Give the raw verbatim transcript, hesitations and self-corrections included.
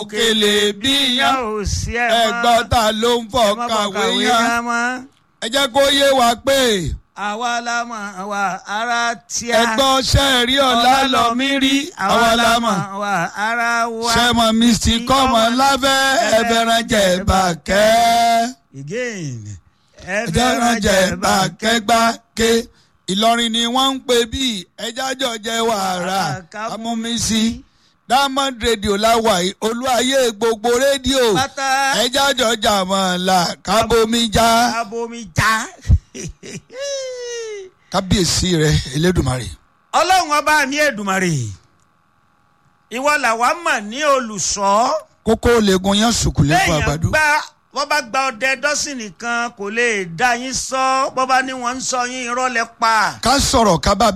òkèlè bí yán ò sí ẹ̀ mọ́. ẹ̀gbọ́n ta ló ń fọ kàwé yán ẹ jẹ́ kó yé wa pé àwa la mọ̀ wá ara tíá. ẹ̀gbọ́n sẹ́ẹ̀rí ọ̀la lọ mí rí àwa la mọ̀ wá ara wa. sẹ́mọ̀ mísítì kọ́mọ lábẹ́ ẹ̀bẹ̀rẹ̀ jẹ̀ bàkẹ́. again. ẹ̀bẹ̀rẹ̀ jẹ̀ bàkẹ́ gbá ké. Ìlọrin ni wọ́n ń pè bí ẹja jọjẹ wàrà amúmísí Diamond rédíò láwàyí olúwayé gbogbo rédíò ẹja jọjà mọ̀ọ́lá kábómíjà kábómíjà. kábíyèsí rẹ Elédùmarè. Ọlọ́run ọba mi Èdùmarè ìwọ làwa mọ̀ ní olùṣọ́. kókó legun yẹn sùkúlẹ̀ fún àgbàdo. lẹ́yìn gbá wọ́n bá gba ọdẹ dọ́sìn nìkan kò lè dá yín sọ bọ́ bá ní wọ́n ń sọ yín irọ́ lẹ pa. ká sọ̀rọ̀ ká bá